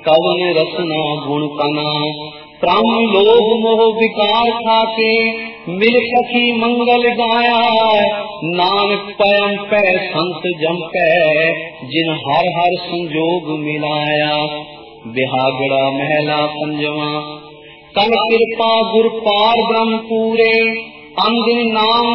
कवन रसना गुण कना। क्रम लोभ मोह विकार खाके मिल सखी मंगल गाया। नानक पयम पै संत जम पै जिन हर हर संजोग मिलाया। बिहागड़ा महला पंजवा कल कृपा गुर पार ब्रह्म पूरे। अंदिन नाम